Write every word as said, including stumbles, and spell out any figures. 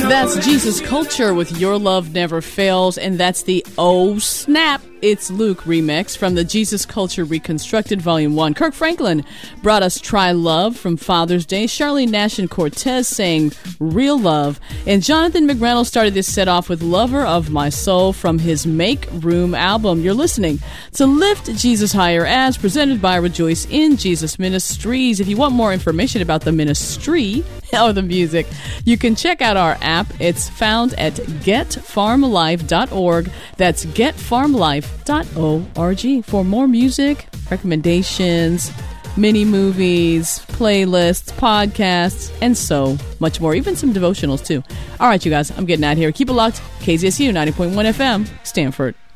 That's Jesus Culture with Your Love Never Fails, and that's the Oh Snap, It's Luke remix from the Jesus Culture Reconstructed Volume one. Kirk Franklin brought us Try Love from Father's Day. Charlene Nash and Cortez sang Real Love. And Jonathan McReynolds started this set off with Lover of My Soul from his Make Room album. You're listening to Lift Jesus Higher as presented by Rejoice in Jesus Ministries. If you want more information about the ministry or the music, you can check out our app. It's found at get farm life dot org. That's get farm life dot org for more music, recommendations, mini movies, playlists, podcasts, and so much more. Even some devotionals, too. All right, you guys, I'm getting out of here. Keep it locked. K Z S U ninety point one F M, Stanford.